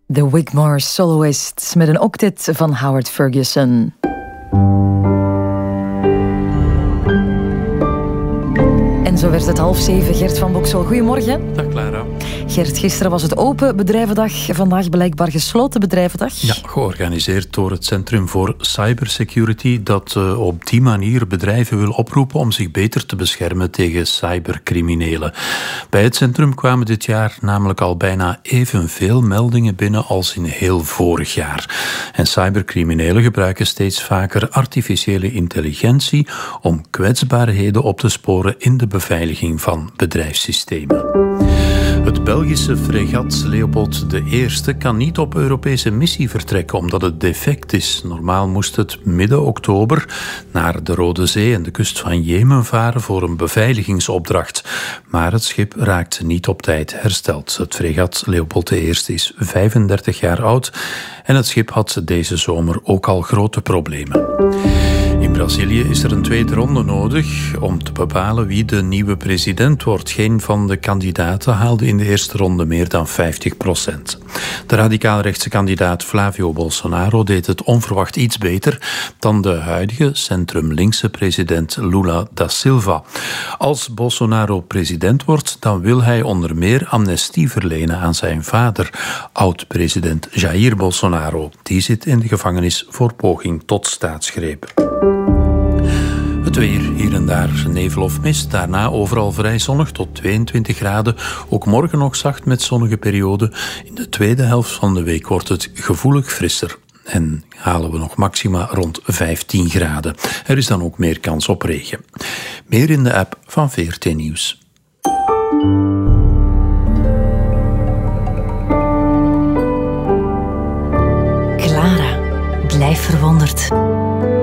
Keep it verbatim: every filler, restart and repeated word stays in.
De Wigmore Soloists met een octet van Howard Ferguson. En zo werd het half zeven. Gert van Boksel, goedemorgen. Dag Clara. Gert, gisteren was het open bedrijvendag, vandaag blijkbaar gesloten bedrijvendag. Ja, georganiseerd door het Centrum voor Cybersecurity, dat uh, op die manier bedrijven wil oproepen om zich beter te beschermen tegen cybercriminelen. Bij het centrum kwamen dit jaar namelijk al bijna evenveel meldingen binnen als in heel vorig jaar. En cybercriminelen gebruiken steeds vaker artificiële intelligentie om kwetsbaarheden op te sporen in de beveiliging van bedrijfssystemen. Het Belgische fregat Leopold de Eerste kan niet op Europese missie vertrekken omdat het defect is. Normaal moest het midden oktober naar de Rode Zee en de kust van Jemen varen voor een beveiligingsopdracht. Maar het schip raakt niet op tijd hersteld. Het fregat Leopold de Eerste is vijfendertig jaar oud en het schip had deze zomer ook al grote problemen. In Brazilië is er een tweede ronde nodig om te bepalen wie de nieuwe president wordt. Geen van de kandidaten haalde in de eerste ronde meer dan vijftig procent. De radicaal-rechtse kandidaat Flavio Bolsonaro deed het onverwacht iets beter dan de huidige centrum-linkse president Lula da Silva. Als Bolsonaro president wordt, dan wil hij onder meer amnestie verlenen aan zijn vader, oud-president Jair Bolsonaro. Die zit in de gevangenis voor poging tot staatsgreep. Het weer, hier en daar nevel of mist. Daarna overal vrij zonnig tot tweeëntwintig graden. Ook morgen nog zacht met zonnige perioden. In de tweede helft van de week wordt het gevoelig frisser. En halen we nog maxima rond vijftien graden. Er is dan ook meer kans op regen. Meer in de app van V R T Nieuws. Clara, blijf verwonderd.